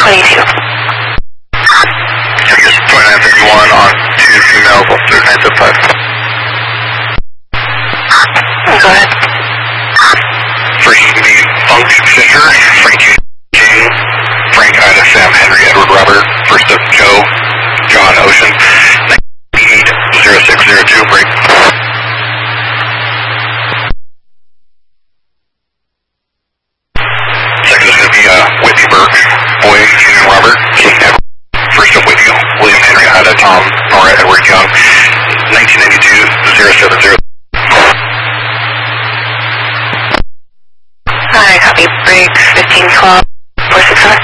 22. Yes, 2931 on 2 females, 3975. Go ahead. First is going to be Funk Fisher, Frank King, Frank Ida, Sam Henry, Edward Robert. First of Joe, John Ocean, 980602, break. Second is going to be Whitney Burke, Boy, Junior Robert, King Edward. First of Whitney, William Henry, Ida, Tom, Nora, Edward Young, 1992-070. Alright, copy. Break 1512. 467.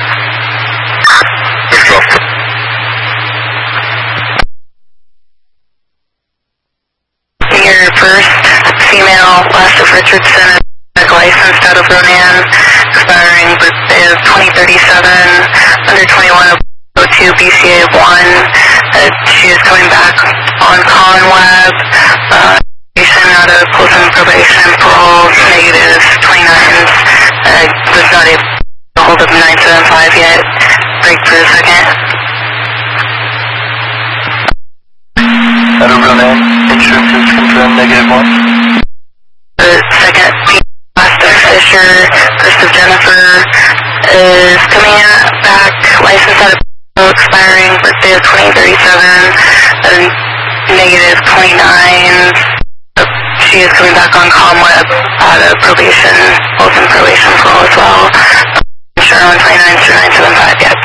612. Your first female, last of Richardson, licensed out of Ronan, expiring birthday of 2037, under 2102 BCA 1. She is coming back on Conweb. Out of closing probation, parole, negative 29s. Was not able to hold up 975 yet. Break for a second. Out of Ronan, insurance is confirmed -1. The second Master Fisher, first of Jennifer, is coming back, license out of expiring, birthday of 2037, negative 29s. She is coming back on Comweb out of probation, open probation parole as well. Sure on 29-975 yet.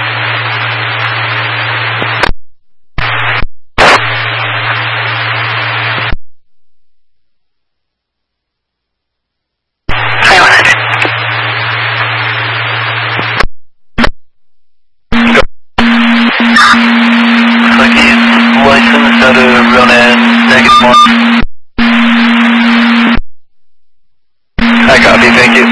Looks like he's licensed out of Ronan, -1. I copy, thank you.